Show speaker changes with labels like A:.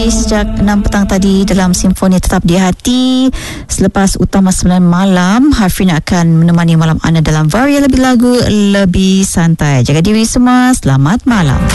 A: Sejak 6 petang tadi dalam Simfoni Tetap di Hati. Selepas utama 9 malam, Hafrin akan menemani malam anda dalam varia lebih lagu, lebih santai. Jaga diri semua, selamat malam.